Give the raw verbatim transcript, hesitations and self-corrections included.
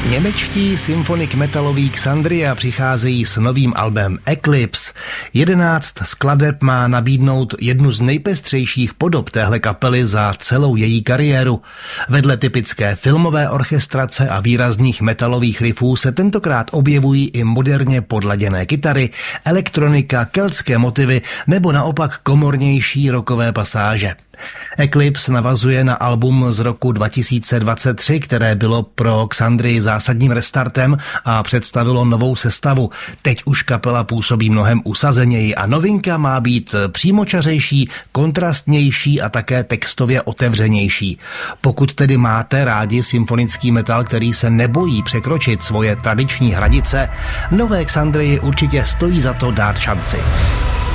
Němečtí symfonik metaloví Xandria přicházejí s novým albem Eclipse. Jedenáct skladeb má nabídnout jednu z nejpestřejších podob téhle kapely za celou její kariéru. Vedle typické filmové orchestrace a výrazných metalových riffů se tentokrát objevují i moderně podladěné kytary, elektronika, keltské motivy nebo naopak komornější rockové pasáže. Eclipse navazuje na album z roku dva tisíce dvacet tři, které bylo pro Xandrii zásadním restartem a představilo novou sestavu. Teď už kapela působí mnohem usazeněji a novinka má být přímočařejší, kontrastnější a také textově otevřenější. Pokud tedy máte rádi symfonický metal, který se nebojí překročit svoje tradiční hranice, nové Xandrii určitě stojí za to dát šanci.